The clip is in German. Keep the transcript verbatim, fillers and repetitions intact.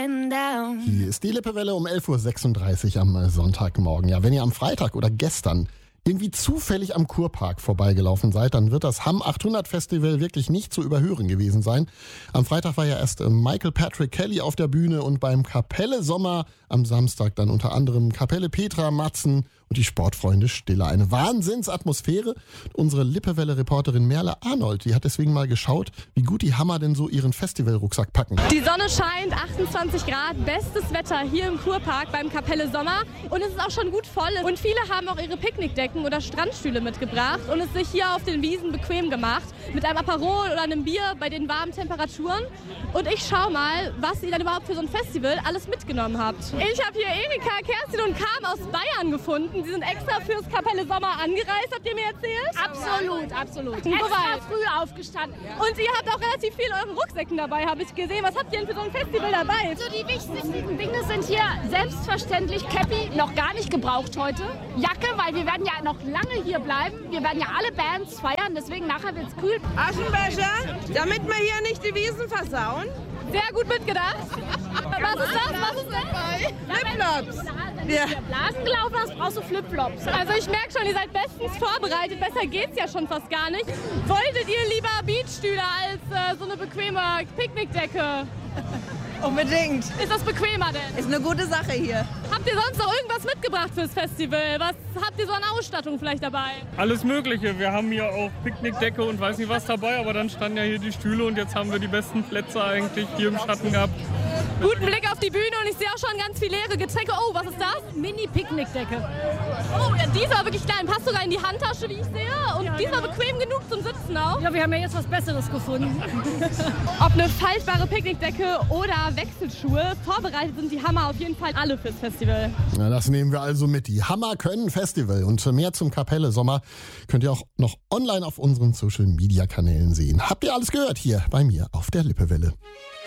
going down. Hier ist die Lippewelle um elf Uhr sechsunddreißig am Sonntagmorgen. Ja, wenn ihr am Freitag oder gestern irgendwie zufällig am Kurpark vorbeigelaufen seid, dann wird das Hamm achthundert Festival wirklich nicht zu überhören gewesen sein. Am Freitag war ja erst Michael Patrick Kelly auf der Bühne und beim Kapelle Sommer am Samstag dann unter anderem Kapelle Petra Matzen und die Sportfreunde Stiller. Eine Wahnsinnsatmosphäre. Unsere Lippewelle-Reporterin Merle Arnold, die hat deswegen mal geschaut, wie gut die Hammer denn so ihren Festivalrucksack packen. Die Sonne scheint, achtundzwanzig Grad, bestes Wetter hier im Kurpark beim Kapelle Sommer und es ist auch schon gut voll und viele haben auch ihre Picknickdecken oder Strandstühle mitgebracht und es sich hier auf den Wiesen bequem gemacht mit einem Aperol oder einem Bier bei den warmen Temperaturen. Und ich schau mal, was ihr dann überhaupt für so ein Festival alles mitgenommen habt. Ich habe hier Erika, Kerstin und Kam aus Bayern gefunden. Sie sind extra fürs Kapelle Sommer angereist, habt ihr mir erzählt? Absolut, absolut. Extra früh aufgestanden. Und ihr habt auch relativ viel eure Rucksäcken dabei, habe ich gesehen. Was habt ihr denn für so ein Festival dabei? So die wichtigsten Dinge sind hier selbstverständlich Käppi, noch gar nicht gebraucht heute. Jacke, weil wir werden ja noch lange hier bleiben. Wir werden ja alle Bands feiern, deswegen nachher wird's kühl. Aschenbecher, damit wir hier nicht die Wiesen versauen. Sehr gut mitgedacht. Was ist das? Was ist das? Flipflops. Wenn du Blasen gelaufen hast, brauchst du Flipflops. Also ich merke schon, ihr seid bestens vorbereitet. Besser geht's ja schon fast gar nicht. Wolltet ihr lieber Beachstühle als äh, so eine bequeme Picknickdecke? Unbedingt. Ist das bequemer denn? Ist eine gute Sache hier. Habt ihr sonst noch irgendwas mitgebracht fürs Festival? Was habt ihr so an Ausstattung vielleicht dabei? Alles Mögliche. Wir haben hier auch Picknickdecke und weiß nicht was dabei, aber dann standen ja hier die Stühle und jetzt haben wir die besten Plätze eigentlich hier im Schatten gehabt. Guten Blick auf die Bühne und ich sehe auch schon ganz viele leere Getränke. Oh, was ist das? Mini-Picknickdecke. Oh, ja, die ist aber wirklich klein. Passt sogar in die Handtasche, wie ich sehe. Und Ja, die ist aber genau. bequem genug zum Sitzen auch. Ja, wir haben ja jetzt was Besseres gefunden. Ob eine faltbare Picknickdecke oder Wechselschuhe, vorbereitet sind die Hammer auf jeden Fall alle fürs Festival. Na, das nehmen wir also mit. Die Hammer können Festival. Und mehr zum Kapelle Sommer könnt ihr auch noch online auf unseren Social-Media-Kanälen sehen. Habt ihr alles gehört hier bei mir auf der Lippewelle.